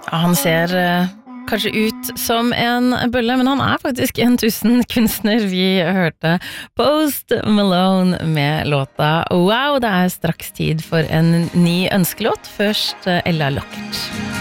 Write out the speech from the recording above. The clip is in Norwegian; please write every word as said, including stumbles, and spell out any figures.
Ja, han ser uh, kanskje ut som en bølle, men han er faktisk en tusenkunstner. Vi hørte Post Malone med låta Wow, det er straks tid for en ny ønskelåt. Først uh, Ella Lockert.